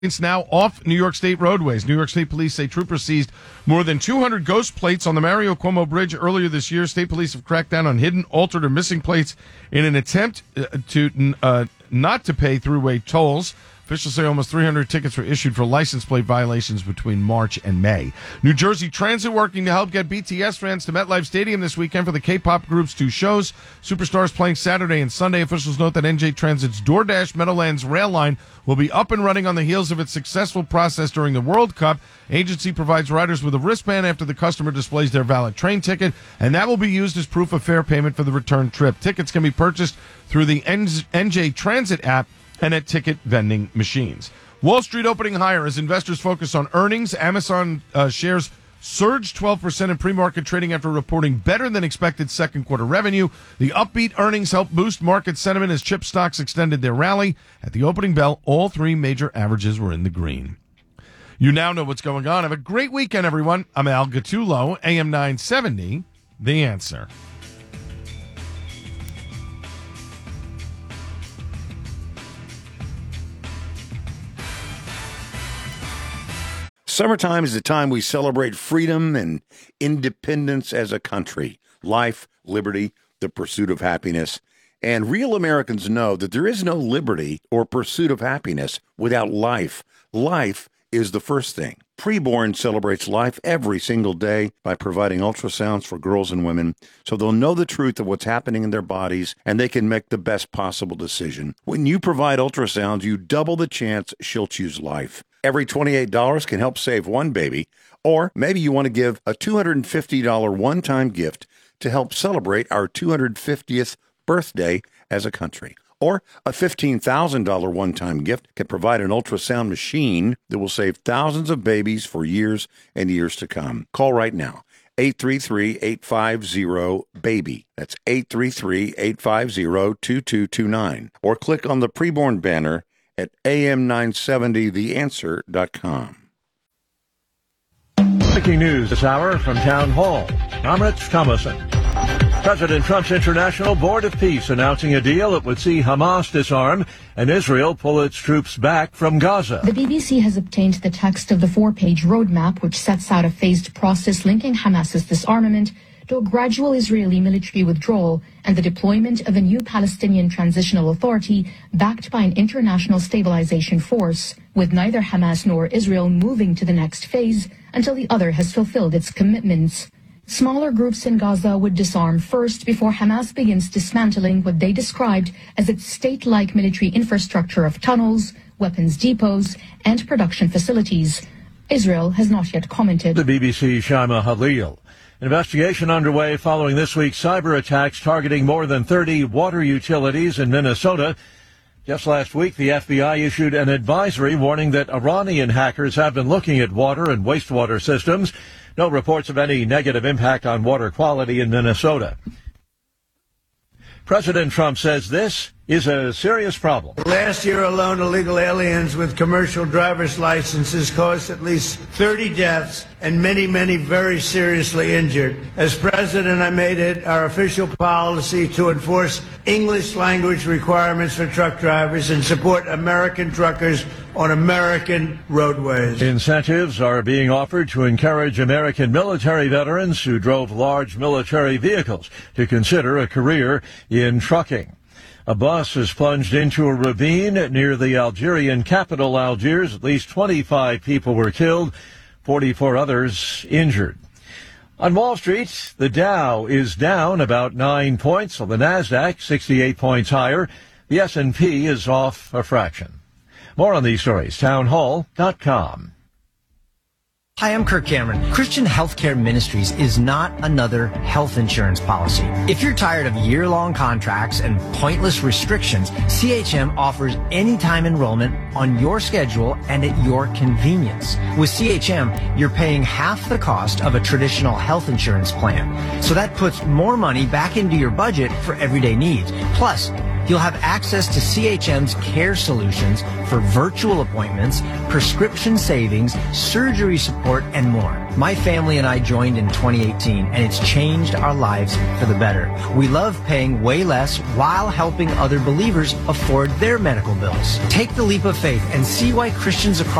It's now off New York State roadways. New York State police say troopers seized more than 200 ghost plates on the Mario Cuomo Bridge earlier this year. State police have cracked down on hidden, altered, or missing plates in an attempt to not to pay throughway tolls. Officials say almost 300 tickets were issued for license plate violations between March and May. New Jersey Transit working to help get BTS fans to MetLife Stadium this weekend for the K-pop group's 2 shows. Superstars playing Saturday and Sunday. Officials note that NJ Transit's DoorDash Meadowlands rail line will be up and running on the heels of its successful process during the World Cup. Agency provides riders with a wristband after the customer displays their valid train ticket, and that will be used as proof of fare payment for the return trip. Tickets can be purchased through the NJ Transit app and at ticket vending machines. Wall Street opening higher as investors focus on earnings. Amazon shares surged 12% in pre-market trading after reporting better than expected second quarter revenue. The upbeat earnings helped boost market sentiment as chip stocks extended their rally. At the opening bell, all 3 major averages were in the green. You now know what's going on. Have a great weekend, everyone. I'm Al Gattullo, AM 970, The Answer. Summertime is the time we celebrate freedom and independence as a country. Life, liberty, the pursuit of happiness. And real Americans know that there is no liberty or pursuit of happiness without life. Life is the first thing. Preborn celebrates life every single day by providing ultrasounds for girls and women so they'll know the truth of what's happening in their bodies and they can make the best possible decision. When you provide ultrasounds, you double the chance she'll choose life. Every $28 can help save one baby, or maybe you want to give a $250 one-time gift to help celebrate our 250th birthday as a country. Or a $15,000 one-time gift can provide an ultrasound machine that will save thousands of babies for years and years to come. Call right now. 833-850-BABY. That's 833-850-2229. Or click on the preborn banner at am970theanswer.com. Breaking news this hour from Town Hall. I'm Rich Thomason. President Trump's International Board of Peace announcing a deal that would see Hamas disarm and Israel pull its troops back from Gaza. The BBC has obtained the text of the 4-page roadmap, which sets out a phased process linking Hamas's disarmament to a gradual Israeli military withdrawal and the deployment of a new Palestinian transitional authority backed by an international stabilization force, with neither Hamas nor Israel moving to the next phase until the other has fulfilled its commitments. Smaller groups in Gaza would disarm first before Hamas begins dismantling what they described as its state-like military infrastructure of tunnels, weapons depots, and production facilities. Israel has not yet commented. The BBC's Shaima Halil. Investigation underway following this week's cyber attacks targeting more than 30 water utilities in Minnesota. Just last week, the FBI issued an advisory warning that Iranian hackers have been looking at water and wastewater systems. No reports of any negative impact on water quality in Minnesota. President Trump says this is a serious problem. Last year alone, illegal aliens with commercial driver's licenses caused at least 30 deaths and many, many very seriously injured. As president, I made it our official policy to enforce English language requirements for truck drivers and support American truckers on American roadways. Incentives are being offered to encourage American military veterans who drove large military vehicles to consider a career in trucking. A bus has plunged into a ravine near the Algerian capital, Algiers. At least 25 people were killed, 44 others injured. On Wall Street, the Dow is down about 9 points. On the Nasdaq, 68 points higher. The S&P is off a fraction. More on these stories, townhall.com. Hi, I'm Kirk Cameron. Christian Healthcare Ministries is not another health insurance policy. If you're tired of year-long contracts and pointless restrictions, CHM offers anytime enrollment on your schedule and at your convenience. With CHM, you're paying half the cost of a traditional health insurance plan. So that puts more money back into your budget for everyday needs. Plus, You'll have access to CHM's care solutions for virtual appointments, prescription savings, surgery support, and more. My family and I joined in 2018, and it's changed our lives for the better. We love paying way less while helping other believers afford their medical bills. Take the leap of faith and see why Christians across